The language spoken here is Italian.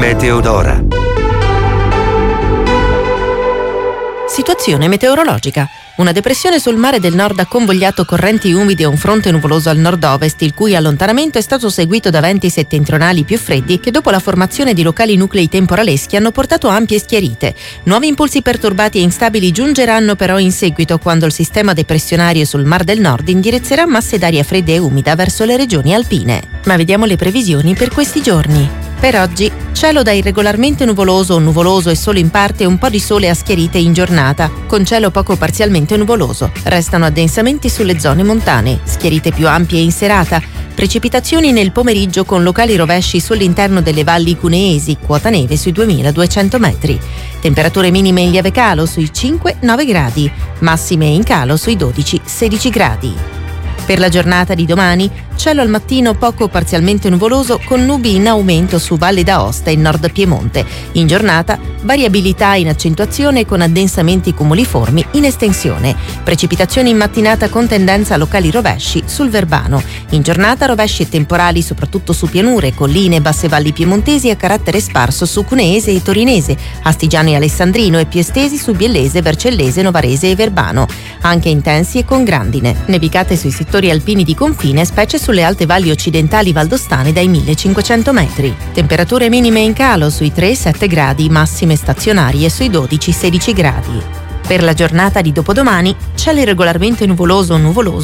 Meteodora. Situazione meteorologica. Una depressione sul mare del nord ha convogliato correnti umide e un fronte nuvoloso al nord-ovest, il cui allontanamento è stato seguito da venti settentrionali più freddi che dopo la formazione di locali nuclei temporaleschi hanno portato ampie schiarite. Nuovi impulsi perturbati e instabili giungeranno però in seguito, quando il sistema depressionario sul Mar del Nord indirizzerà masse d'aria fredda e umida verso le regioni alpine. Ma vediamo le previsioni per questi giorni. Per oggi, cielo da irregolarmente nuvoloso o nuvoloso e solo in parte un po' di sole a schiarite in giornata, con cielo poco parzialmente nuvoloso. Restano addensamenti sulle zone montane, schiarite più ampie in serata, precipitazioni nel pomeriggio con locali rovesci sull'interno delle valli cuneesi, quota neve sui 2200 metri. Temperature minime in lieve calo sui 5-9 gradi, massime in calo sui 12-16 gradi. Per la giornata di domani, cielo al mattino poco o parzialmente nuvoloso con nubi in aumento su Valle d'Aosta e Nord Piemonte. In giornata, variabilità in accentuazione con addensamenti cumuliformi in estensione. Precipitazioni in mattinata con tendenza a locali rovesci sul Verbano. In giornata rovesci e temporali soprattutto su pianure, colline e basse valli piemontesi a carattere sparso su Cuneese e Torinese, Astigiano e Alessandrino e più estesi su Biellese, Vercellese, Novarese e Verbano. Anche intensi e con grandine. Nevicate sui settori alpini di confine, specie sulle alte valli occidentali valdostane dai 1500 metri. Temperature minime in calo sui 3-7 gradi, massime stazionarie sui 12-16 gradi. Per la giornata di dopodomani, cielo irregolarmente nuvoloso o nuvoloso